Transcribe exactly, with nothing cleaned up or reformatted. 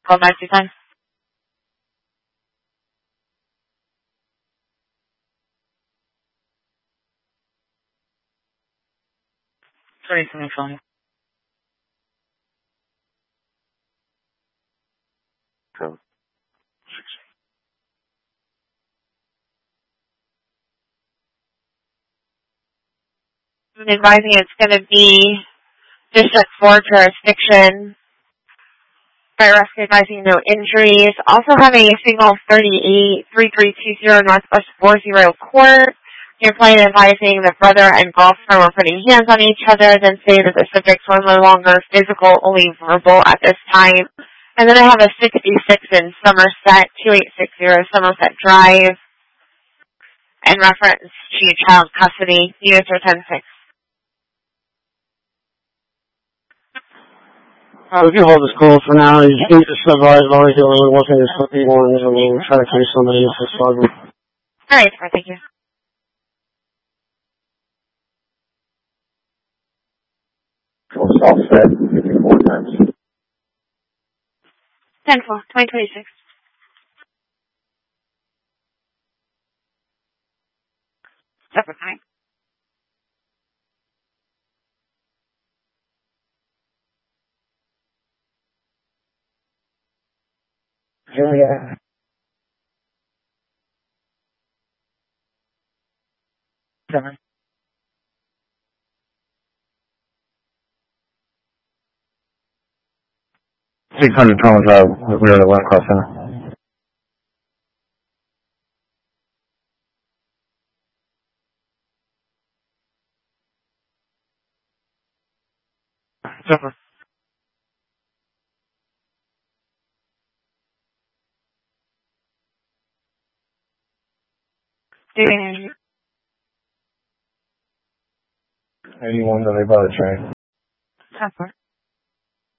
Call back two times. twenty-seven phone. So, I'm advising it's going to be District four jurisdiction. Fire rescue advising no injuries. Also having a signal thirty-eight three three two zero Northwest four zero Court. Your client advising the brother and girlfriend were putting hands on each other, then say that the subjects were no longer physical, only verbal at this time. And then I have a sixty-six in Somerset, two eight six zero Somerset Drive, in reference to child custody. Units are ten six. Uh, we can hold this call for now. You can just advise while we're looking at some people and then we'll try to case somebody if it's possible. All right, thank you. Full self set, four times. ten four, twenty twenty-six. Separate time. Yeah. Seven. six hundred Thomas Drive, we are at One Cross Center. Separate. Doing Anyone that they bought a train. Separate.